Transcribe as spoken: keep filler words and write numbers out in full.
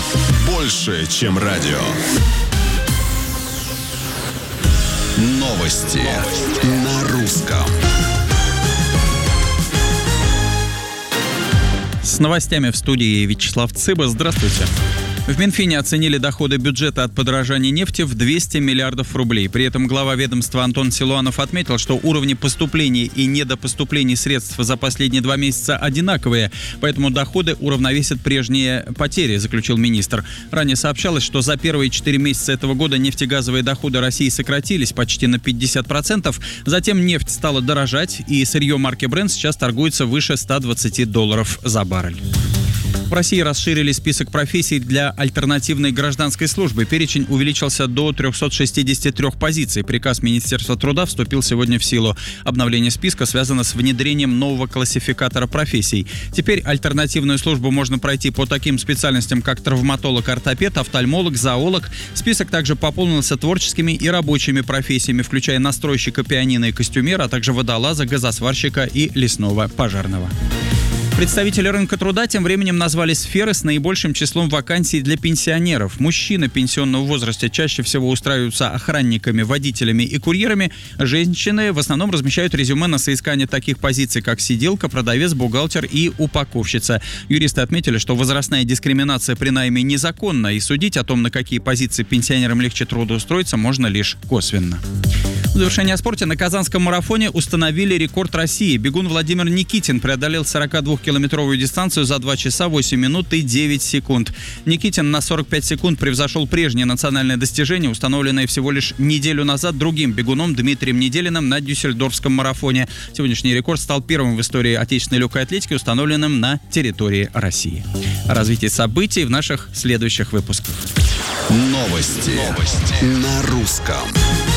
Больше, чем радио. Новости, Новости. На русском. С новостями в студии Вячеслав Цыба. Здравствуйте. В Минфине оценили доходы бюджета от подорожания нефти в двести миллиардов рублей. При этом глава ведомства Антон Силуанов отметил, что уровни поступлений и недопоступлений средств за последние два месяца одинаковые, поэтому доходы уравновесят прежние потери, заключил министр. Ранее сообщалось, что за первые четыре месяца этого года нефтегазовые доходы России сократились почти на пятьдесят процентов. Затем нефть стала дорожать, и сырье марки Brent сейчас торгуется выше ста двадцати долларов за баррель. В России расширили список профессий для альтернативной гражданской службы. Перечень увеличился до трехсот шестидесяти трёх позиций. Приказ Министерства труда вступил сегодня в силу. Обновление списка связано с внедрением нового классификатора профессий. Теперь альтернативную службу можно пройти по таким специальностям, как травматолог, ортопед, офтальмолог, зоолог. Список также пополнился творческими и рабочими профессиями, включая настройщика пианино и костюмера, а также водолаза, газосварщика и лесного пожарного. Представители рынка труда тем временем назвали сферы с наибольшим числом вакансий для пенсионеров. Мужчины пенсионного возраста чаще всего устраиваются охранниками, водителями и курьерами. Женщины в основном размещают резюме на соискание таких позиций, как сиделка, продавец, бухгалтер и упаковщица. Юристы отметили, что возрастная дискриминация при найме незаконна, и судить о том, на какие позиции пенсионерам легче трудоустроиться, можно лишь косвенно. В завершение о спорте. На Казанском марафоне установили рекорд России. Бегун Владимир Никитин преодолел сорокадвухкилометровую дистанцию за два часа восемь минут и девять секунд. Никитин на сорок пять секунд превзошел прежнее национальное достижение, установленное всего лишь неделю назад другим бегуном Дмитрием Неделиным на Дюссельдорфском марафоне. Сегодняшний рекорд стал первым в истории отечественной легкой атлетики, установленным на территории России. О развитии событий в наших следующих выпусках. Новости, Новости. На русском.